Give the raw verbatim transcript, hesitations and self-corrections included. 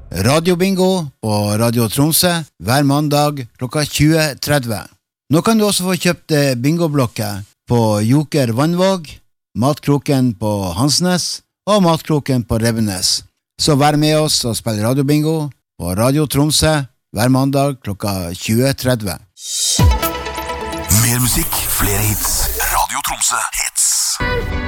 Radiobingo på Radio Tromsø hver mandag klokka tjue tretti. Nå kan du også få kjøpt bingoblokker på Joker Vannvåg, Matkroken på Hansnes og Matkroken på Rebbenes. Så vær med oss og spill radiobingo på Radio Tromsø hver mandag klokka tjue tretti. Mer musikk, flere hits. Radio Tromsø hits.